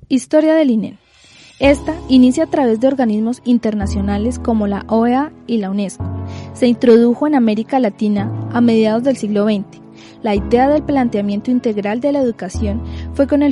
Historia del INEN. Esta inicia a través de organismos internacionales como la OEA y la UNESCO. Se introdujo en América Latina a mediados del siglo XX. La idea del planteamiento integral de la educación fue con el